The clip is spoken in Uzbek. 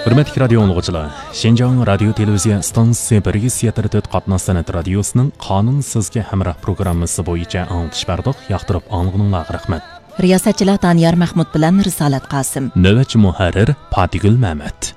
Hürmetli radio anlıqçılar, Şinjan Radio Televiziya stansiyasi 1/4 qatnaş sanat radiosining qonunsizga hamroh programmasi bo'yicha anglitish berdik. Yoqtirib anglag'ininglarga rahmat. Riyosatchilar Taniyar Mahmud bilan Risolat Qosim. Navbatchi muharrir Fatigul Mamat.